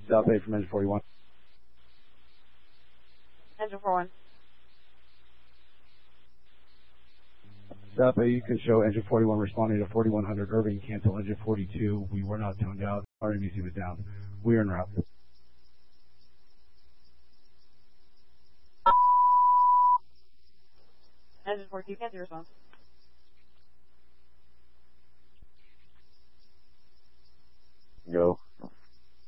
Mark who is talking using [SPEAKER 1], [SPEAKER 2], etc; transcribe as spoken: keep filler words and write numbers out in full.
[SPEAKER 1] South eight from engine forty-one.
[SPEAKER 2] Engine forty-one.
[SPEAKER 1] South eight, you can show engine forty-one responding to forty-one hundred Irving, cancel engine forty-two. We were not tuned out. R M E C was down. We are en route.
[SPEAKER 2] Engine forty-two, cancel your response.
[SPEAKER 3] Go.